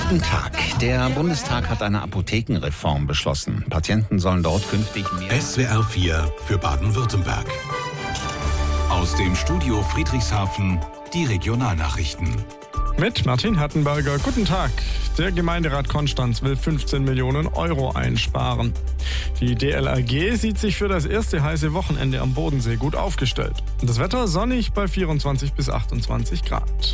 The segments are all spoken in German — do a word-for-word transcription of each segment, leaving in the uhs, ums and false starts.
Guten Tag. Der Bundestag hat eine Apothekenreform beschlossen. Patienten sollen dort künftig mehr... S W R vier für Baden-Württemberg. Aus dem Studio Friedrichshafen die Regionalnachrichten. Mit Martin Hattenberger. Guten Tag. Der Gemeinderat Konstanz will fünfzehn Millionen Euro einsparen. Die D L R G sieht sich für das erste heiße Wochenende am Bodensee gut aufgestellt. Das Wetter sonnig bei vierundzwanzig bis achtundzwanzig Grad.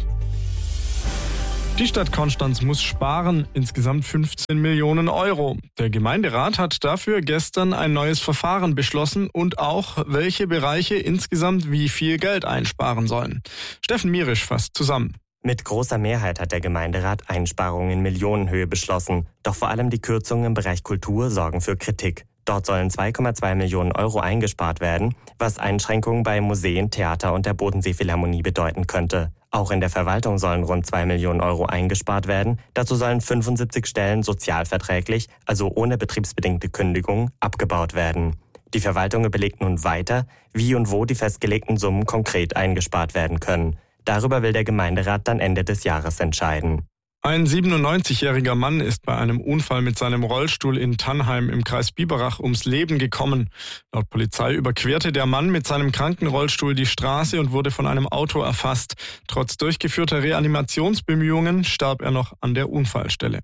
Die Stadt Konstanz muss sparen, insgesamt fünfzehn Millionen Euro. Der Gemeinderat hat dafür gestern ein neues Verfahren beschlossen und auch, welche Bereiche insgesamt wie viel Geld einsparen sollen. Steffen Mierisch fasst zusammen. Mit großer Mehrheit hat der Gemeinderat Einsparungen in Millionenhöhe beschlossen. Doch vor allem die Kürzungen im Bereich Kultur sorgen für Kritik. Dort sollen zwei Komma zwei Millionen Euro eingespart werden, was Einschränkungen bei Museen, Theater und der Bodensee-Philharmonie bedeuten könnte. Auch in der Verwaltung sollen rund zwei Millionen Euro eingespart werden. Dazu sollen fünfundsiebzig Stellen sozialverträglich, also ohne betriebsbedingte Kündigung, abgebaut werden. Die Verwaltung überlegt nun weiter, wie und wo die festgelegten Summen konkret eingespart werden können. Darüber will der Gemeinderat dann Ende des Jahres entscheiden. Ein siebenundneunzigjähriger Mann ist bei einem Unfall mit seinem Rollstuhl in Tannheim im Kreis Biberach ums Leben gekommen. Laut Polizei überquerte der Mann mit seinem Krankenrollstuhl die Straße und wurde von einem Auto erfasst. Trotz durchgeführter Reanimationsbemühungen starb er noch an der Unfallstelle.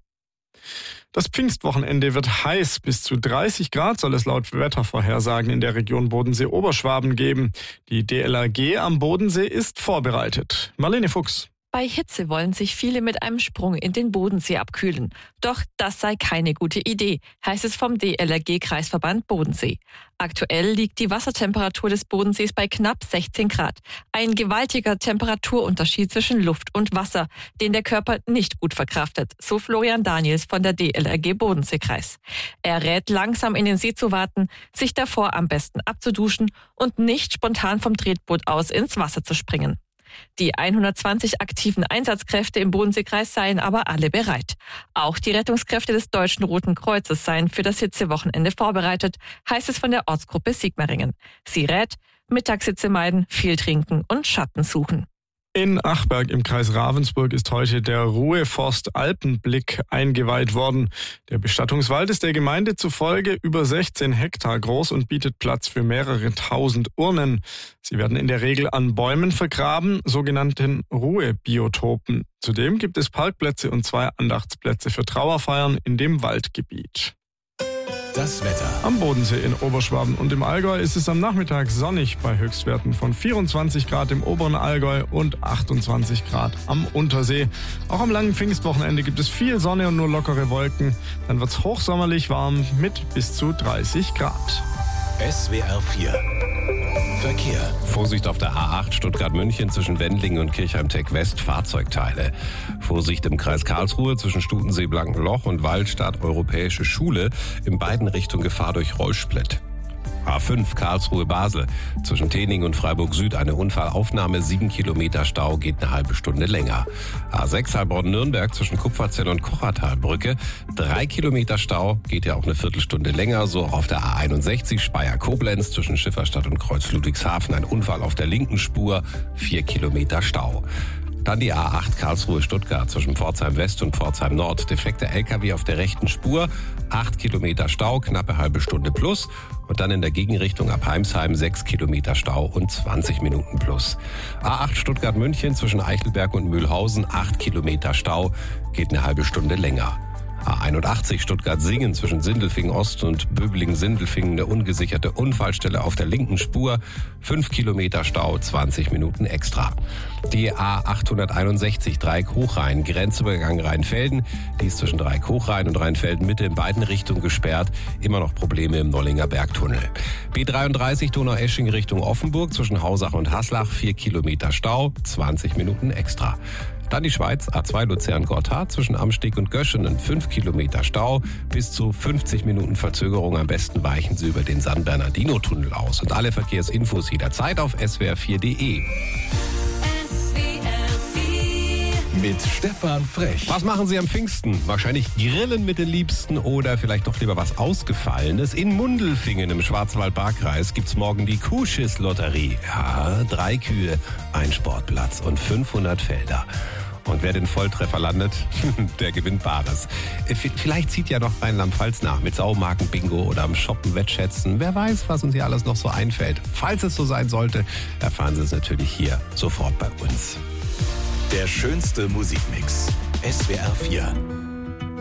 Das Pfingstwochenende wird heiß. Bis zu dreißig Grad soll es laut Wettervorhersagen in der Region Bodensee-Oberschwaben geben. Die D L R G am Bodensee ist vorbereitet. Marlene Fuchs. Bei Hitze wollen sich viele mit einem Sprung in den Bodensee abkühlen. Doch das sei keine gute Idee, heißt es vom D L R G-Kreisverband Bodensee. Aktuell liegt die Wassertemperatur des Bodensees bei knapp sechzehn Grad. Ein gewaltiger Temperaturunterschied zwischen Luft und Wasser, den der Körper nicht gut verkraftet, so Florian Daniels von der D L R G Bodenseekreis. Er rät, langsam in den See zu warten, sich davor am besten abzuduschen und nicht spontan vom Tretboot aus ins Wasser zu springen. Die hundertzwanzig aktiven Einsatzkräfte im Bodenseekreis seien aber alle bereit. Auch die Rettungskräfte des Deutschen Roten Kreuzes seien für das Hitzewochenende vorbereitet, heißt es von der Ortsgruppe Sigmaringen. Sie rät, Mittagshitze meiden, viel trinken und Schatten suchen. In Achberg im Kreis Ravensburg ist heute der Ruheforst Alpenblick eingeweiht worden. Der Bestattungswald ist der Gemeinde zufolge über sechzehn Hektar groß und bietet Platz für mehrere tausend Urnen. Sie werden in der Regel an Bäumen vergraben, sogenannten Ruhebiotopen. Zudem gibt es Parkplätze und zwei Andachtsplätze für Trauerfeiern in dem Waldgebiet. Das Wetter. Am Bodensee in Oberschwaben und im Allgäu ist es am Nachmittag sonnig bei Höchstwerten von vierundzwanzig Grad im oberen Allgäu und achtundzwanzig Grad am Untersee. Auch am langen Pfingstwochenende gibt es viel Sonne und nur lockere Wolken. Dann wird es hochsommerlich warm mit bis zu dreißig Grad. S W R vier Verkehr. Vorsicht auf der A acht Stuttgart-München zwischen Wendlingen und Kirchheim-Tech-West, Fahrzeugteile. Vorsicht im Kreis Karlsruhe zwischen Stutensee-Blankenloch und Waldstadt Europäische Schule. In beiden Richtungen Gefahr durch Rollsplit. A fünf Karlsruhe-Basel. Zwischen Tening und Freiburg-Süd eine Unfallaufnahme. Sieben Kilometer Stau, geht eine halbe Stunde länger. A sechs Heilbronn-Nürnberg zwischen Kupferzell und Kochertalbrücke. Drei Kilometer Stau, geht ja auch eine Viertelstunde länger. So auch auf der A einundsechzig Speyer-Koblenz zwischen Schifferstadt und Kreuz Ludwigshafen. Ein Unfall auf der linken Spur. Vier Kilometer Stau. Dann die A acht Karlsruhe-Stuttgart zwischen Pforzheim West und Pforzheim Nord. Defekter L K W auf der rechten Spur. Acht Kilometer Stau, knappe halbe Stunde plus. Und dann in der Gegenrichtung ab Heimsheim sechs Kilometer Stau und zwanzig Minuten plus. A acht Stuttgart-München zwischen Eichelberg und Mühlhausen. Acht Kilometer Stau, geht eine halbe Stunde länger. A einundachtzig Stuttgart-Singen zwischen Sindelfingen Ost und Böblingen-Sindelfingen eine ungesicherte Unfallstelle auf der linken Spur. Fünf Kilometer Stau, zwanzig Minuten extra. Die A achthunderteinundsechzig Dreieck-Hochrhein, Grenzübergang Rheinfelden. Die ist zwischen Dreieck-Hochrhein und Rheinfelden-Mitte in beiden Richtungen gesperrt. Immer noch Probleme im Nollinger Bergtunnel. B dreiunddreißig Donaueschingen Richtung Offenburg zwischen Hausach und Haslach. Vier Kilometer Stau, zwanzig Minuten extra. Dann die Schweiz, A zwei Luzern-Gotthard zwischen Amsteg und Göschenen, fünf Kilometer Stau, bis zu fünfzig Minuten Verzögerung. Am besten weichen Sie über den San Bernardino-Tunnel aus. Und alle Verkehrsinfos jederzeit auf S W R vier Punkt de. Mit Stefan Frech. Was machen Sie am Pfingsten? Wahrscheinlich grillen mit den Liebsten oder vielleicht doch lieber was Ausgefallenes. In Mundelfingen im Schwarzwald-Baar-Kreis gibt's morgen die Kuhschiss-Lotterie. Ja, drei Kühe, ein Sportplatz und fünfhundert Felder. Und wer den Volltreffer landet, der gewinnt Bares. Vielleicht zieht ja noch Rheinland-Pfalz nach mit Saumarken-Bingo oder am Shoppen wettschätzen. Wer weiß, was uns hier alles noch so einfällt. Falls es so sein sollte, erfahren Sie es natürlich hier sofort bei uns. Der schönste Musikmix. S W R vier.